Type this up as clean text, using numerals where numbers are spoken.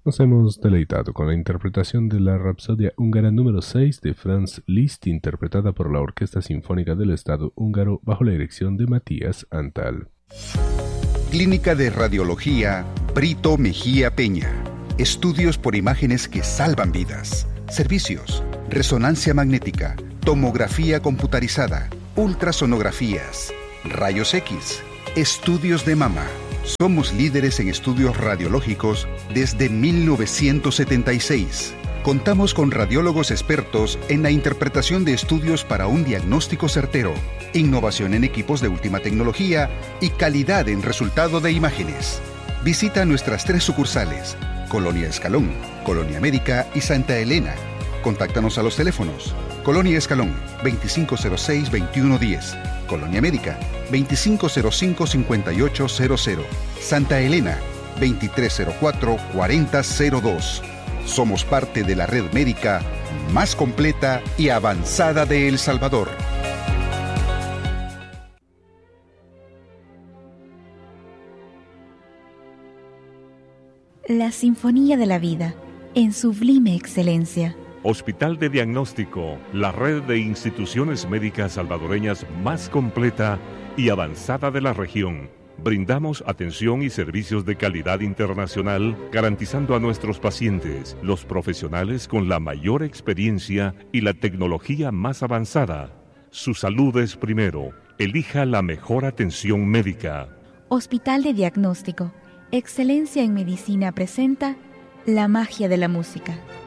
Nos hemos deleitado con la interpretación de la Rapsodia húngara número 6 de Franz Liszt, interpretada por la Orquesta Sinfónica del Estado húngaro bajo la dirección de Matías Antal. Clínica de Radiología Brito Mejía Peña. Estudios por imágenes que salvan vidas. Servicios: resonancia magnética, tomografía computarizada, ultrasonografías, rayos X, estudios de mama. Somos líderes en estudios radiológicos desde 1976. Contamos con radiólogos expertos en la interpretación de estudios para un diagnóstico certero, innovación en equipos de última tecnología y calidad en resultado de imágenes. Visita nuestras 3 sucursales: Colonia Escalón, Colonia Médica y Santa Elena. Contáctanos a los teléfonos: Colonia Escalón, 2506-2110. Colonia Médica, 2505-5800. Santa Elena, 2304-4002. Somos parte de la red médica más completa y avanzada de El Salvador. La Sinfonía de la Vida, en sublime excelencia. Hospital de Diagnóstico, la red de instituciones médicas salvadoreñas más completa y avanzada de la región. Brindamos atención y servicios de calidad internacional, garantizando a nuestros pacientes los profesionales con la mayor experiencia y la tecnología más avanzada. Su salud es primero. Elija la mejor atención médica. Hospital de Diagnóstico, excelencia en medicina presenta La magia de la música.